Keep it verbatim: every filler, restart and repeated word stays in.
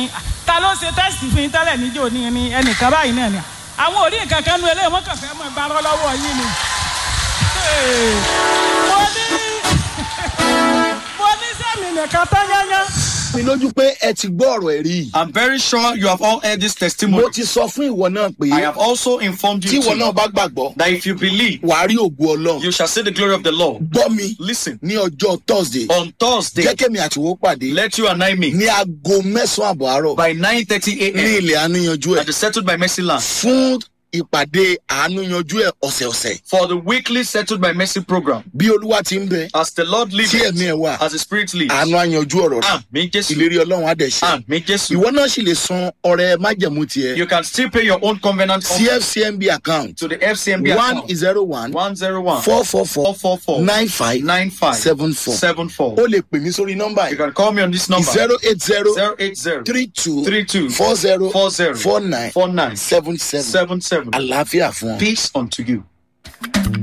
ní ta ló ṣe tẹ́sítì fún yín tẹ́lẹ̀ níjó ní ní ẹnìkan báyìí náà ni àwọn orí nǹkan kan nu eléyìí wọ́n kàn fẹ́ mọ̀ gbárọ́ lọ́wọ́ yín ni. mo ní mo ní sẹ́mi nìkan tán yányán. mi lójú pé ẹ ti gbọ́ ọ̀rọ̀ ẹ̀rí. I'm very sure you have all heard this testimony. mo ti sọ fún ìwọ náà pé I have also informed tí you ìwọ too, náà bá gbàgbọ́ that if you believe, wàá rí ògo Ọlọ́run. you shall see the glory of the Lord. gbọ́ mi Listen, ní ọjọ́ Thursday on Thursday, jẹ́ kémi àtiwọ́ pàdé let you and I meet ní aago mẹ́sàn-án àbọ̀ àárọ̀ by nine thirty ní a.m. ilẹ̀ àníyànjú ẹ̀ at the Settled by Mercy land fún ìpàdé àánú yanjú ẹ̀ ọ̀sẹ̀ọ̀sẹ̀. for the weekly Settled by Mercy program. bí Olúwa ti ń bẹ As the Lord lives, tí ẹ̀mí ẹ̀ wà as the Spirit lives. àánú àyanjú ọ̀rọ̀ rẹ̀ Àmín Jésù. ìlérí Ọlọ́run á dẹ̀ ṣe. Àmín Jésù. ìwọ náà sì lè san ọrẹ májẹ̀mú tiẹ̀ You can still pay your own covenant sí offering F C M B account to the F C M B one account zero one one zero one four four four four four four nine five nine five seven four. seven four. o lè pè mí sórí nọ́mbà You yìí can call me on this number zero eight zero zero eight zero three two three two four zero four zero four nine four nine seven seven. seven seven. àlàáfíà fún ọ. Peace unto you.